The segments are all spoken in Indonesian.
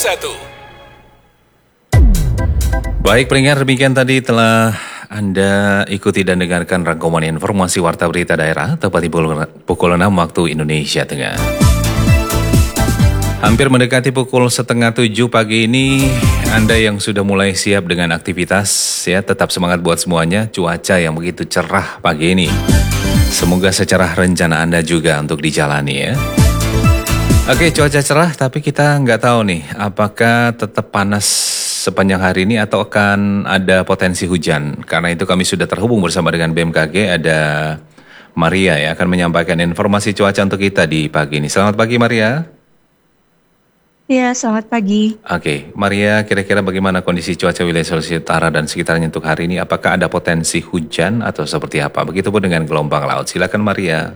Baik pendengar, demikian tadi telah Anda ikuti dan dengarkan rangkuman informasi Warta Berita Daerah tepat di pukul 6 waktu Indonesia Tengah. Hampir mendekati pukul 6:30 pagi ini, Anda yang sudah mulai siap dengan aktivitas, ya tetap semangat buat semuanya. Cuaca yang begitu cerah pagi ini, semoga secara rencana Anda juga untuk dijalani ya. Oke, cuaca cerah tapi kita nggak tahu nih apakah tetap panas sepanjang hari ini atau akan ada potensi hujan. Karena itu kami sudah terhubung bersama dengan BMKG, ada Maria yang akan menyampaikan informasi cuaca untuk kita di pagi ini. Selamat pagi Maria. Ya, selamat pagi. Oke, Maria, kira-kira bagaimana kondisi cuaca wilayah Sulawesi Utara dan sekitarnya untuk hari ini? Apakah ada potensi hujan atau seperti apa? Begitupun dengan gelombang laut. Silakan Maria.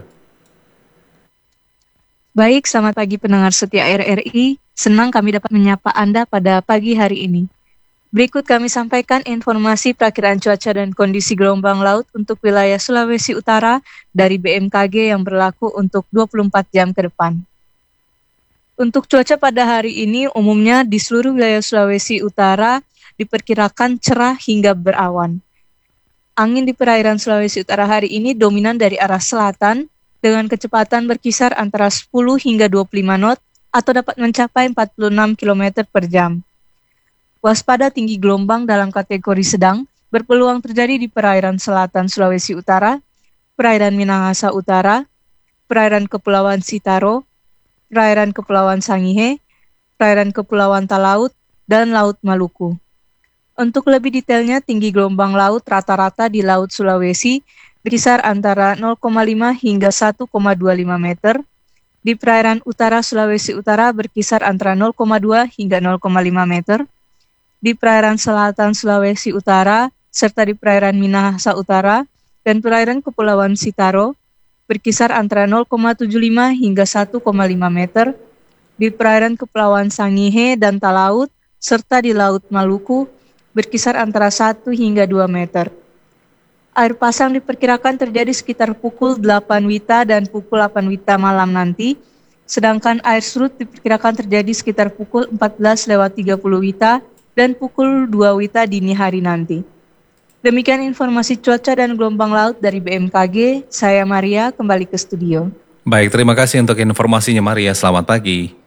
Baik, selamat pagi pendengar setia RRI. Senang kami dapat menyapa Anda pada pagi hari ini. Berikut kami sampaikan informasi perakiraan cuaca dan kondisi gelombang laut untuk wilayah Sulawesi Utara dari BMKG yang berlaku untuk 24 jam ke depan. Untuk cuaca pada hari ini, umumnya di seluruh wilayah Sulawesi Utara diperkirakan cerah hingga berawan. Angin di perairan Sulawesi Utara hari ini dominan dari arah selatan dengan kecepatan berkisar antara 10 hingga 25 knot atau dapat mencapai 46 km per jam. Waspada tinggi gelombang dalam kategori sedang berpeluang terjadi di perairan selatan Sulawesi Utara, perairan Minahasa Utara, perairan Kepulauan Sitaro, perairan Kepulauan Sangihe, perairan Kepulauan Talaut, dan Laut Maluku. Untuk lebih detailnya, tinggi gelombang laut rata-rata di Laut Sulawesi berkisar antara 0,5 hingga 1,25 meter. Di perairan utara Sulawesi Utara berkisar antara 0,2 hingga 0,5 meter. Di perairan selatan Sulawesi Utara, serta di perairan Minahasa Utara dan perairan Kepulauan Sitaro, berkisar antara 0,75 hingga 1,5 meter, di perairan Kepulauan Sangihe dan Talaut, serta di Laut Maluku, berkisar antara 1 hingga 2 meter. Air pasang diperkirakan terjadi sekitar pukul 8 WITA dan pukul 8 WITA malam nanti, sedangkan air surut diperkirakan terjadi sekitar pukul 14:30 WITA dan pukul 2 WITA dini hari nanti. Demikian informasi cuaca dan gelombang laut dari BMKG, saya Maria kembali ke studio. Baik, terima kasih untuk informasinya Maria, selamat pagi.